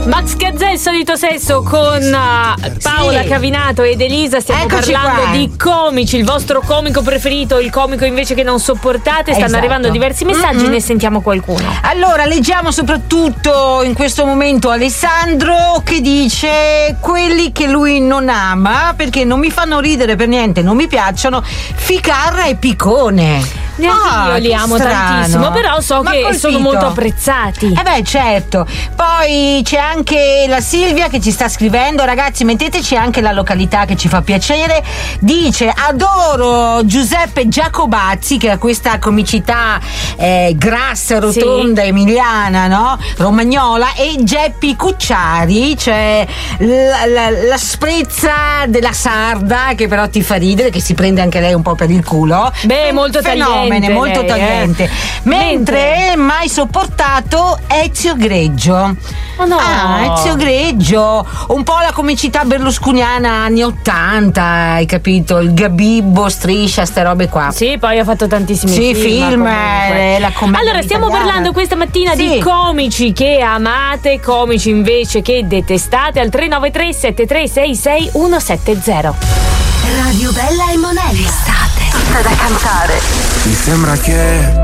Max Gazzè, il solito sesso con Paola Cavinato ed Elisa. Stiamo parlando di comici, il vostro comico preferito, il comico invece che non sopportate. Stanno arrivando diversi messaggi, ne sentiamo qualcuno. Allora, leggiamo soprattutto in questo momento Alessandro che dice: quelli che lui non ama perché non mi fanno ridere per niente, non mi piacciono, Ficarra e Piccone. Neanche io li amo tantissimo, però so che sono molto apprezzati. Certo. Poi c'è anche la Silvia che ci sta scrivendo: ragazzi, metteteci anche la località che ci fa piacere. Dice: adoro Giuseppe Giacobazzi, che ha questa comicità grassa, rotonda, emiliana, no? Romagnola, e Geppi Cucciari, cioè la sprezza della sarda, che però ti fa ridere, che si prende anche lei un po' per il culo. Molto tagliente. Mentre mai sopportato Ezio Greggio. Ezio Greggio, un po' la comicità berlusconiana anni 80, hai capito? Il Gabibbo, Striscia, ste robe qua. Sì, poi ha fatto tantissimi film. La commedia allora, stiamo parlando questa mattina di comici che amate, comici invece che detestate, al 393 7366 170. Radio Bella e Monelli. Estate. Tutta da cantare. Mi sembra che